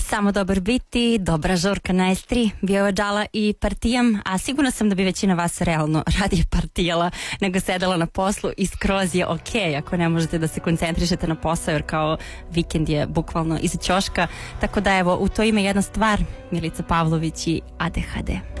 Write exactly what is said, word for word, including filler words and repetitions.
Samo dobar biti, dobra žurka na es tri, bio je Džala i partijam, a sigurno sam da bi većina vas realno radije partijala nego sedala na poslu i skroz je ok ako ne možete da se koncentrišete na posao jer kao vikend je bukvalno iza ćoška, tako da evo u to ime jedna stvar, Milica Pavlović i A D H D.